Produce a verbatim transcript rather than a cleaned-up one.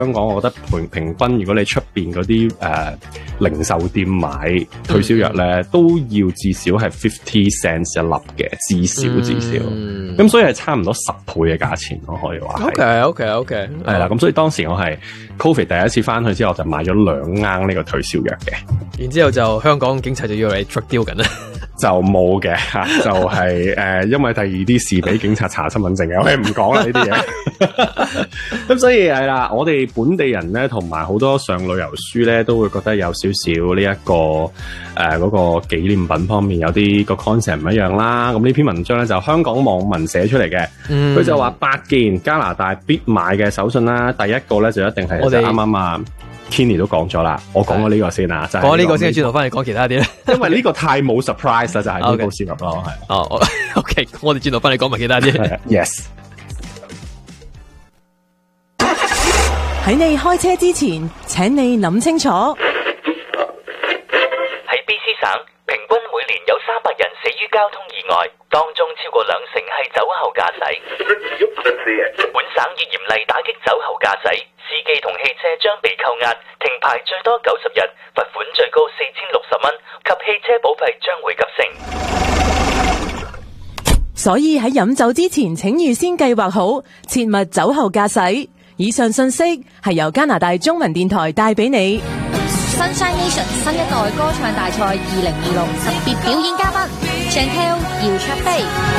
香港我覺得平平均，如果你出邊嗰啲誒零售店買退燒藥咧，嗯、都要至少係 fifty cents 一粒嘅，至少至少。咁、嗯、所以係差唔多十倍嘅價錢咯，可以話。 OK OK OK， 係啦，咁所以當時我係 Covid 第一次翻去之後，我就買咗兩罌呢個退燒藥嘅。 然之後就香港警察就要嚟 drug deal 緊啦。 就冇嘅，就係、是、誒、呃，因為第二啲事俾警察查身份證嘅，我哋唔講啦呢啲嘢。咁所以係啦，我哋本地人咧，同埋好多上旅遊書咧，都會覺得有少少呢一個誒嗰、呃那個紀念品方面有啲個 concept 唔一樣啦。咁呢篇文章咧就香港網民寫出嚟嘅，佢、嗯、就話八件加拿大必買嘅手信啦。第一個咧就一定係我哋啱啱啊。Kenny 都講咗啦，我講咗呢個先啦，就係講呢個先，轉頭翻嚟講其他啲咧， 因為呢個太冇 surprise 啦，就係呢個先咯，係。 哦，OK，我哋轉頭翻嚟講埋其他啲。 Yes。 喺你開車之前，請你諗清楚。喺 B C 省，平均每年有三百人死於交通意外，當中超過兩成係酒後駕駛。本省要嚴厲打擊酒後駕駛。司機同汽車將被扣押，停牌最多九十日，罰款最高四千六十蚊，及汽車保費將會急升。 所以喺飲酒之前，請預先計劃好，切勿酒後駕駛。以上信息係由加拿大中文電台帶俾你。 Sunshine Nation 新一代歌唱大賽二零二六特別表演嘉賓 Chantel 姚焯菲。